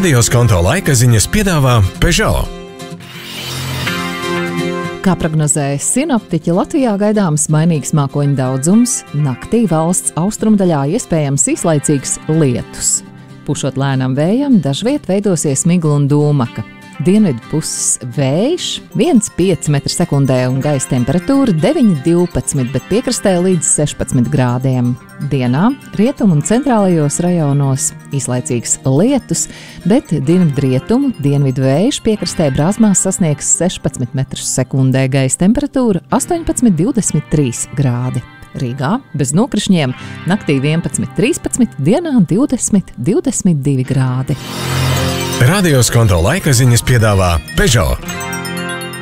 Radio Skonto laika ziņas piedāvā Peugeot. Kā prognozēja sinoptiķi, Latvijā gaidāms mainīgs mākoņu daudzums, naktī valsts austrumdaļā iespējams īslaicīgs lietus. Pušot lēnam vējam, dažviet veidosies migla un dūmaka. Dienvidu puses vējš 1,5 m/sekundē un gaisa temperatūra 9,12, bet piekrastē līdz 16 grādiem. Dienā rietumu un centrālajos rajonos īslaicīgs lietus, bet dienvidrietumu dienvidu vējš piekrastē Brāzmās sasniegs 16 m/sekundē, gaisa temperatūra 18,23 grādi. Rīgā bez nokrišņiem naktī 11,13, dienā 20,22 grādi. Radio Skonto laika ziņas piedāvā Peugeot.